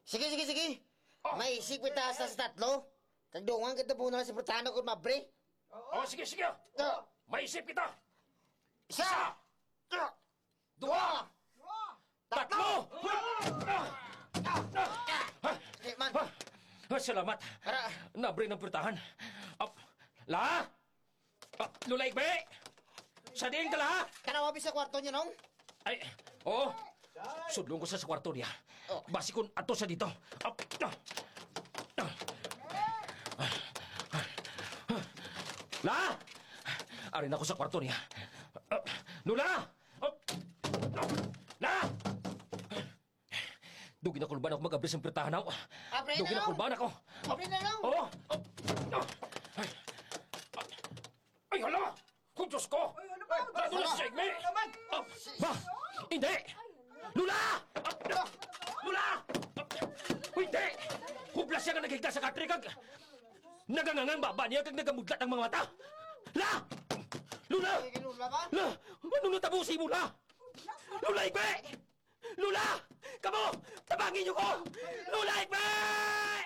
Sige, sige, sige. May isip kita sa tatlo. Kagdungan kita po na sa putano ko, mabre. Sige, sige. Ito. Maisip kita. Isa. Dua. Tatlo. Man. Salamat. Ara. Nabre ng purtahan. La? Lula Igbe? Sa din ka la? Kanawabi sa kwarto niyo, nong? Ay, oo. Sudlong ko sa kwarto niya. Basi kung ato sa dito. La! Arin ako sa kwarto niya. Lula! La! Dugin na kulban ako mag-abris ang pirtahan ako. Abre na, Dugin na Nong. kulban ako. Abre na, Nong. Oo. Ay, hala! Kung Diyos ko! Lula si Jaime! Ma! Hindi! Lula! Lula! Hindi! Hublas siya nga naghigda sa katri kag... Nagangangang baba niya kag nagamudlat ang mga mata! La! Lula! Lula ba? La! Anong natabusi mo, La? Lula Igbe! Lula! Kamo! Tabangin niyo ko! Lula Igbe!